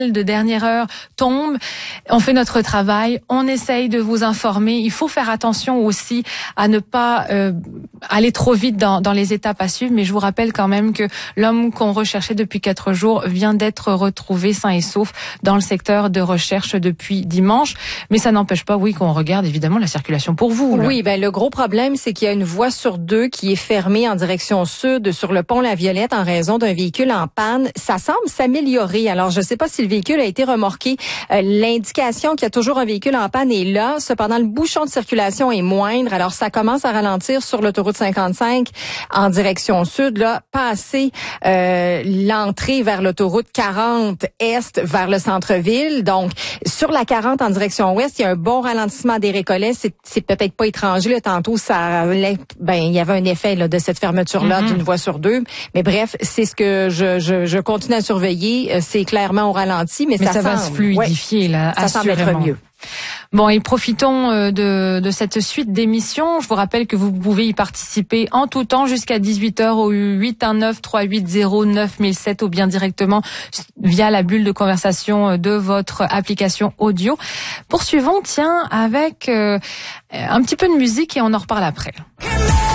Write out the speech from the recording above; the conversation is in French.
de dernière heure tombe, on fait notre travail, on essaye de vous informer. Il faut faire attention aussi à ne pas aller trop vite dans les étapes à suivre, mais je vous rappelle quand même que l'homme qu'on recherchait depuis 4 jours vient d'être retrouvé sain et sauf dans le secteur de recherche depuis dimanche. Mais ça n'empêche pas, oui, qu'on regarde évidemment la circulation pour vous. Là. Oui, le gros problème, c'est qu'il y a une voie sur 2 qui est fermée en direction sud sur le pont La Violette en raison d'un véhicule en panne. Ça semble s'améliorer. Alors, je ne sais pas si le véhicule a été remorqué. L'indication qu'il y a toujours un véhicule en panne est là. Cependant, le bouchon de circulation est moindre. Alors, ça commence à ralentir sur l'autoroute 55 en direction sud, là, passer l'entrée vers l'autoroute 40 est vers le centre-ville. Donc, sur la 40 en direction ouest, il y a un bon ralentissement des Récollets. C'est peut-être pas étranger. Là, tantôt, il y avait un effet là, de cette fermeture-là d'une voie sur 2. Mais bref, c'est ce que je continue à surveiller. C'est clairement au ralenti, mais ça va se fluidifier, là, ça semble être mieux. Bon, et profitons de cette suite d'émissions. Je vous rappelle que vous pouvez y participer en tout temps jusqu'à 18h au 819-380-9007 ou bien directement via la bulle de conversation de votre application audio. Poursuivons, avec un petit peu de musique et on en reparle après.